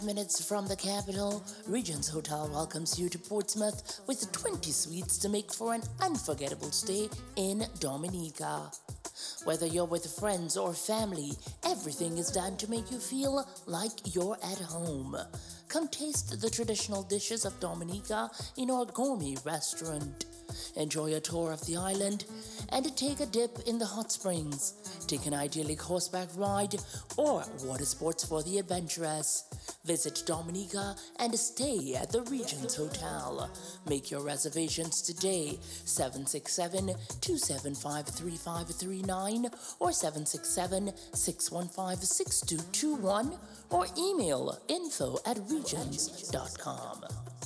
Minutes from the capital, Regents Hotel welcomes you to Portsmouth with 20 suites to make for an unforgettable stay in Dominica. Whether you're with friends or family, everything is done to make you feel like you're at home. Come taste the traditional dishes of Dominica in our gourmet restaurant. Enjoy a tour of the island and take a dip in the hot springs. Take an idyllic horseback ride or water sports for the adventurous. Visit Dominica and stay at the Regents Hotel. Make your reservations today, 767-275-3539 or 767-615-6221 or email info@regents.com.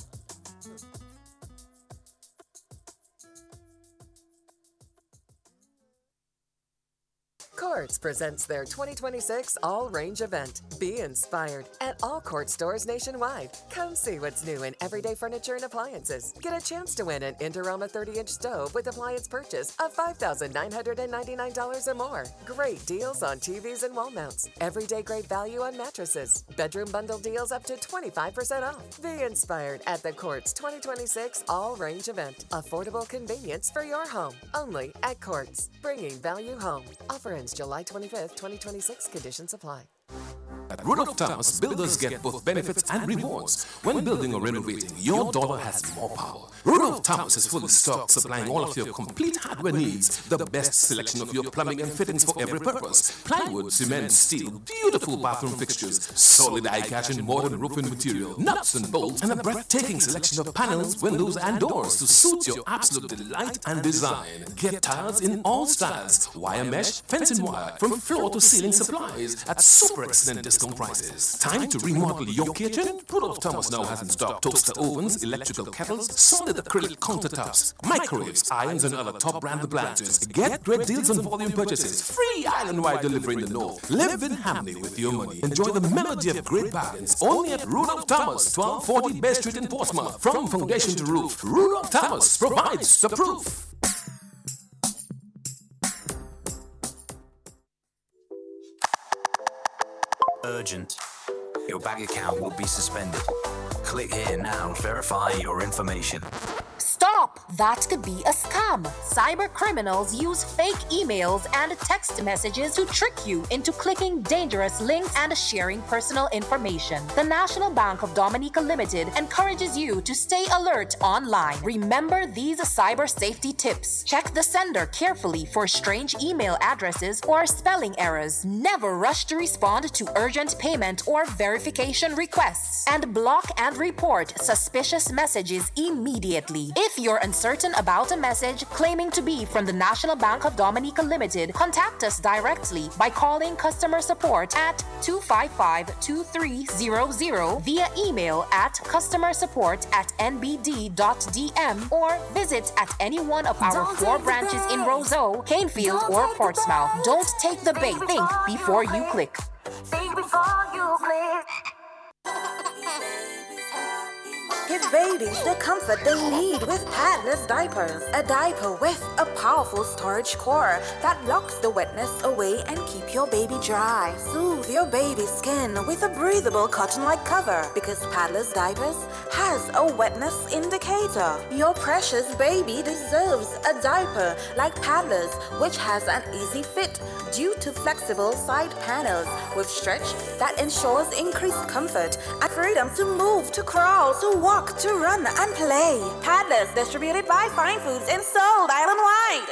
Courts presents their 2026 All-Range event. Be inspired at all Court stores nationwide. Come see what's new in everyday furniture and appliances. Get a chance to win an Indorama 30-inch stove with appliance purchase of $5,999 or more. Great deals on TVs and wall mounts. Everyday great value on mattresses. Bedroom bundle deals up to 25% off. Be inspired at the Courts 2026 All-Range event. Affordable convenience for your home. Only at Courts. Bringing value home. Offer ends July 25th, 2026. Conditions apply. At Rudolph Thomas, builders get both benefits and rewards. When building or renovating, your dollar has more power. Rudolph Thomas is fully stocked, supplying all of your complete hardware needs. The best selection of your plumbing and fittings for every purpose. Plywood, cement, steel, beautiful bathroom fixtures, solid eye-catch and modern roofing material, nuts and bolts, and a breathtaking selection of panels, windows, and doors to suit your absolute delight and design. Get tiles in all styles, wire mesh, fencing wire, from floor to ceiling supplies at super excellent discount prices. Time to remodel your kitchen? Rudolph Thomas now has in stock toaster ovens, electrical kettles, solid acrylic countertops, microwaves, irons, and other top brand appliances. Get great deals on volume purchases. Free island-wide delivery in the north. Live in harmony with your money. Enjoy the melody of great bargains only at Rudolph Thomas, 1240 Bay Street in Portsmouth. From foundation to roof, Rudolph Thomas provides the proof. Urgent. Your bank account will be suspended. Click here now to verify your information. Stop! That could be a scam. Cyber criminals use fake emails and text messages to trick you into clicking dangerous links and sharing personal information. The National Bank of Dominica Limited encourages you to stay alert online. Remember these cyber safety tips. Check the sender carefully for strange email addresses or spelling errors. Never rush to respond to urgent payment or verification requests. And block and report suspicious messages immediately. If you're uncertain about a message claiming to be from the National Bank of Dominica Limited, contact us directly by calling customer support at 255-2300 via email at customersupport@nbd.dm or visit at any one of our 4 branches in Roseau, Canefield, or Portsmouth. Don't take the bait. Think before you click. Think before you click. Give babies the comfort they need with Padless diapers. A diaper with a powerful storage core that locks the wetness away and keep your baby dry. Soothe your baby's skin with a breathable cotton-like cover because Padless diapers has a wetness indicator. Your precious baby deserves a diaper like Padless, which has an easy fit due to flexible side panels with stretch that ensures increased comfort and freedom to move, to crawl, to walk, to run and play. Padless, distributed by Fine Foods and sold island-wide.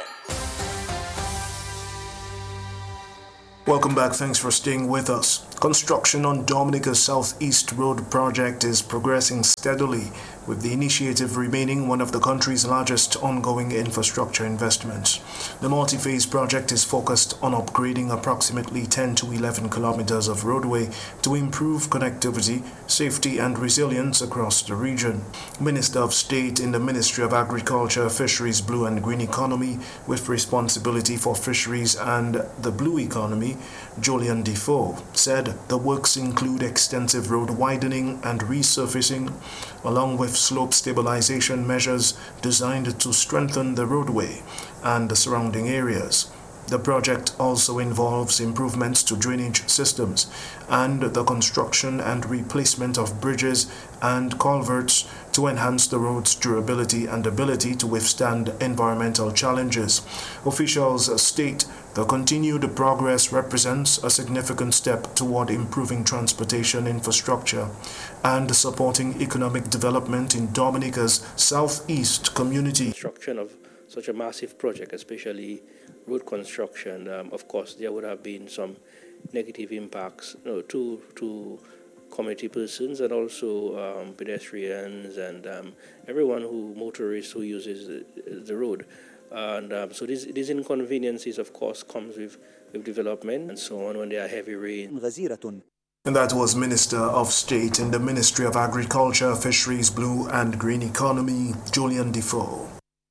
Welcome back. Thanks for staying with us. Construction on Dominica's Southeast Road project is progressing steadily, with the initiative remaining one of the country's largest ongoing infrastructure investments. The multi-phase project is focused on upgrading approximately 10 to 11 kilometers of roadway to improve connectivity, safety, and resilience across the region. Minister of State in the Ministry of Agriculture, Fisheries, Blue and Green Economy, with responsibility for fisheries and the blue economy, Julian Defoe, said the works include extensive road widening and resurfacing, along with slope stabilization measures designed to strengthen the roadway and the surrounding areas. The project also involves improvements to drainage systems and the construction and replacement of bridges and culverts to enhance the road's durability and ability to withstand environmental challenges. Officials state the continued progress represents a significant step toward improving transportation infrastructure and supporting economic development in Dominica's southeast community. Construction of such a massive project, especially road construction, of course, there would have been some negative impacts, to community persons and also pedestrians and everyone motorists who uses the road. And so these inconveniences, of course, comes with development and so on when there are heavy rain. And that was Minister of State in the Ministry of Agriculture, Fisheries, Blue and Green Economy, Julian Defoe.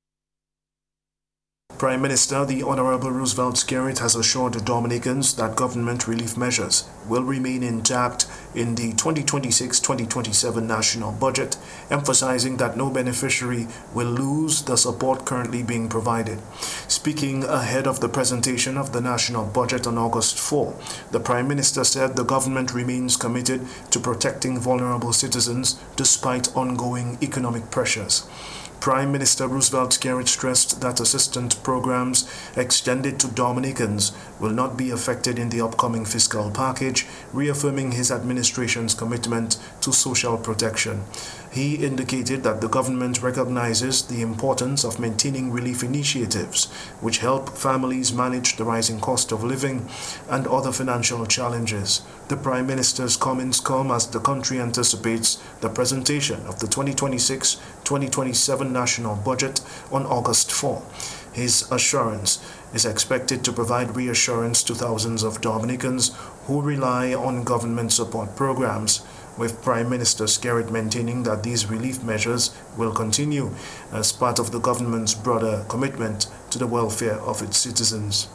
Prime Minister, the Honorable Roosevelt Skerrit, has assured the Dominicans that government relief measures will remain intact in the 2026-2027 national budget, emphasizing that no beneficiary will lose the support currently being provided. Speaking ahead of the presentation of the national budget on August 4, the Prime Minister said the government remains committed to protecting vulnerable citizens despite ongoing economic pressures. Prime Minister Roosevelt Skerrit stressed that assistance programs extended to Dominicans will not be affected in the upcoming fiscal package, reaffirming his administration's commitment to social protection. He indicated that the government recognizes the importance of maintaining relief initiatives which help families manage the rising cost of living and other financial challenges. The Prime Minister's comments come as the country anticipates the presentation of the 2026-2027 national budget on August 4. His assurance is expected to provide reassurance to thousands of Dominicans who rely on government support programs, with Prime Minister Skerrit maintaining that these relief measures will continue as part of the government's broader commitment to the welfare of its citizens.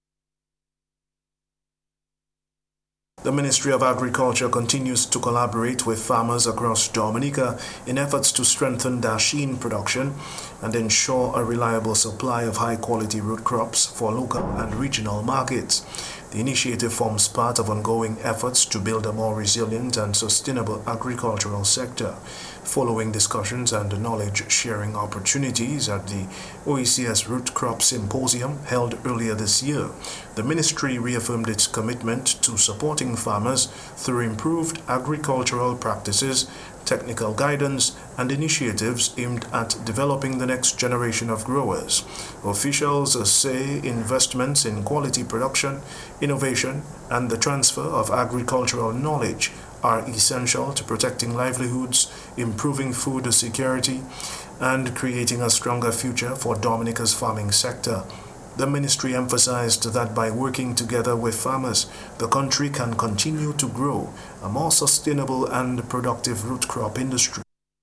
The Ministry of Agriculture continues to collaborate with farmers across Dominica in efforts to strengthen dasheen production and ensure a reliable supply of high-quality root crops for local and regional markets. The initiative forms part of ongoing efforts to build a more resilient and sustainable agricultural sector. Following discussions and knowledge-sharing opportunities at the OECS Root Crop Symposium held earlier this year, the ministry reaffirmed its commitment to supporting farmers through improved agricultural practices, technical guidance, and initiatives aimed at developing the next generation of growers. Officials say investments in quality production, innovation, and the transfer of agricultural knowledge are essential to protecting livelihoods, improving food security, and creating a stronger future for Dominica's farming sector. The ministry emphasized that by working together with farmers, the country can continue to grow a more sustainable and productive root crop industry.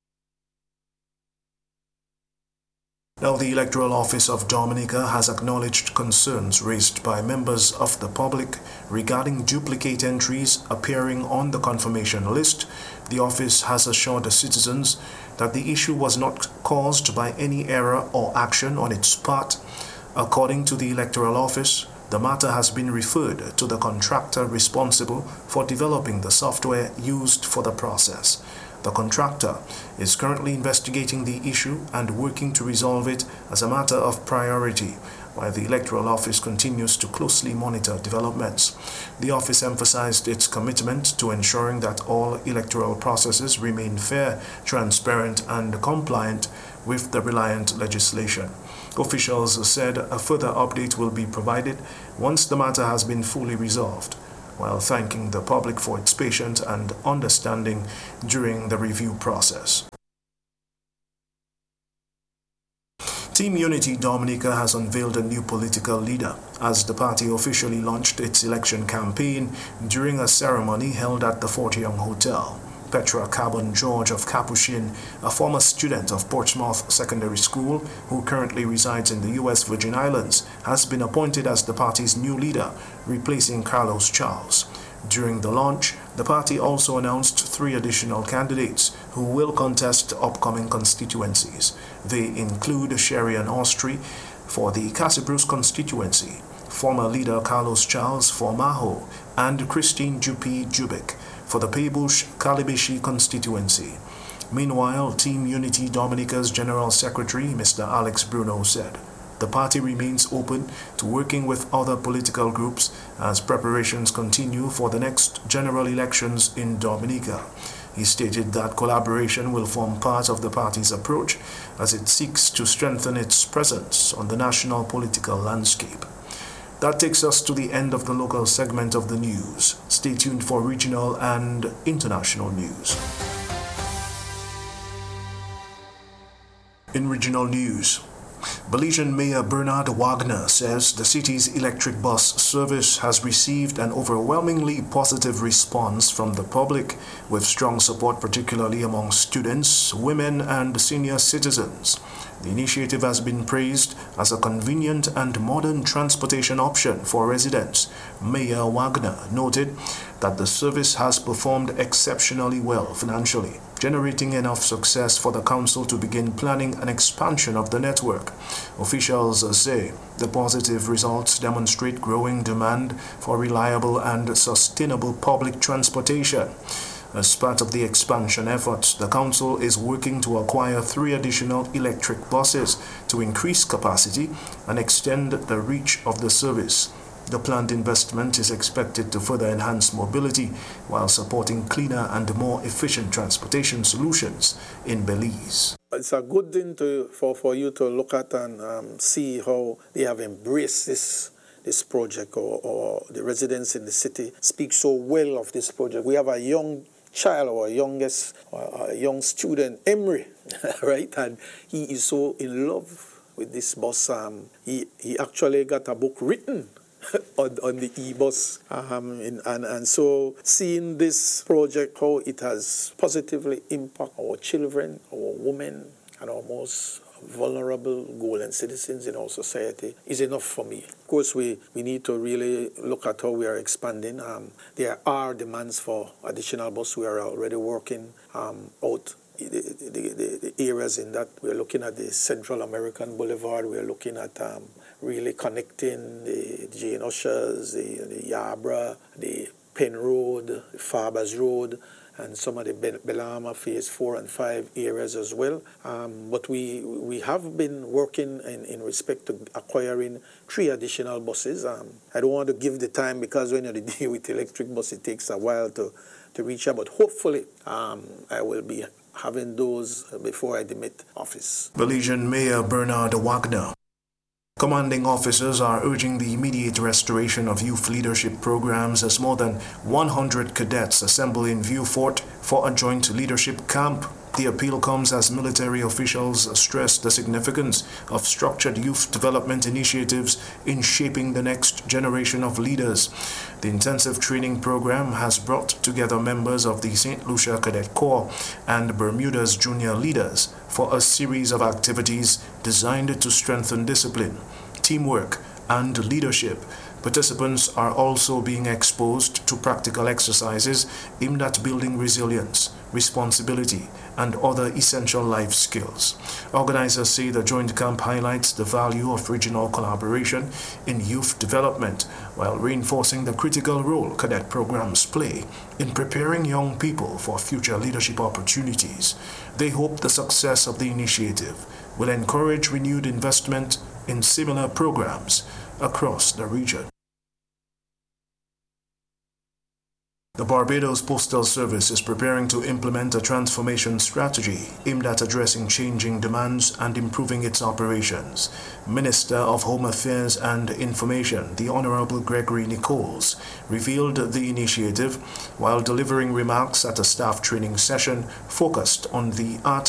Now, the Electoral Office of Dominica has acknowledged concerns raised by members of the public regarding duplicate entries appearing on the confirmation list. The office has assured the citizens that the issue was not caused by any error or action on its part. According to the Electoral Office, the matter has been referred to the contractor responsible for developing the software used for the process. The contractor is currently investigating the issue and working to resolve it as a matter of priority, while the Electoral Office continues to closely monitor developments. The office emphasized its commitment to ensuring that all electoral processes remain fair, transparent, and compliant with the reliant legislation. Officials said a further update will be provided once the matter has been fully resolved, while thanking the public for its patience and understanding during the review process. Team Unity Dominica has unveiled a new political leader as the party officially launched its election campaign during a ceremony held at the Fort Young Hotel. Petra Cabon George of Capuchin, a former student of Portsmouth Secondary School who currently resides in the U.S. Virgin Islands, has been appointed as the party's new leader, replacing Carlos Charles. During the launch, the party also announced 3 additional candidates who will contest upcoming constituencies. They include Sherian Austri for the Cassabruce constituency, former leader Carlos Charles Formajo, and Christine Jupi Jubik for the Peibush Kalibishi constituency. Meanwhile, Team Unity Dominica's General Secretary, Mr. Alex Bruno, said the party remains open to working with other political groups as preparations continue for the next general elections in Dominica. He stated that collaboration will form part of the party's approach as it seeks to strengthen its presence on the national political landscape. That takes us to the end of the local segment of the news. Stay tuned for regional and international news. In regional news, Belizean Mayor Bernard Wagner says the city's electric bus service has received an overwhelmingly positive response from the public, with strong support particularly among students, women, and senior citizens. The initiative has been praised as a convenient and modern transportation option for residents. Mayor Wagner noted that the service has performed exceptionally well financially, generating enough success for the council to begin planning an expansion of the network. Officials say the positive results demonstrate growing demand for reliable and sustainable public transportation. As part of the expansion efforts, the council is working to acquire 3 additional electric buses to increase capacity and extend the reach of the service. The planned investment is expected to further enhance mobility while supporting cleaner and more efficient transportation solutions in Belize. It's a good thing for you to look at and see how they have embraced this project, or the residents in the city speak so well of this project. We have a young child, or a young student, Emery, right? And he is so in love with this bus. He actually got a book written on the e-bus. And so seeing this project, how it has positively impacted our children, our women, and our most vulnerable golden citizens in our society is enough for me. Of course, we need to really look at how we are expanding. There are demands for additional bus. We are already working out the areas in that. We are looking at the Central American Boulevard. We are looking at really connecting the Jane Ushers, the Yabra, the Penn Road, the Farbers Road, and some of the Belama Phase 4 and 5 areas as well. But we have been working in respect to acquiring 3 additional buses. I don't want to give the time, because when you deal with electric bus, it takes a while to reach out. But hopefully I will be having those before I demit office. Belizean Mayor Bernard Wagner. Commanding officers are urging the immediate restoration of youth leadership programs as more than 100 cadets assemble in View Fort for a joint leadership camp. The appeal comes as military officials stress the significance of structured youth development initiatives in shaping the next generation of leaders. The intensive training program has brought together members of the St. Lucia Cadet Corps and Bermuda's junior leaders for a series of activities designed to strengthen discipline, teamwork, and leadership. Participants are also being exposed to practical exercises aimed at building resilience, responsibility, and other essential life skills. Organizers say the joint camp highlights the value of regional collaboration in youth development while reinforcing the critical role cadet programs play in preparing young people for future leadership opportunities. They hope the success of the initiative will encourage renewed investment in similar programs across the region. The Barbados Postal Service is preparing to implement a transformation strategy aimed at addressing changing demands and improving its operations. Minister of Home Affairs and Information, the Honorable Gregory Nichols, revealed the initiative while delivering remarks at a staff training session focused on the art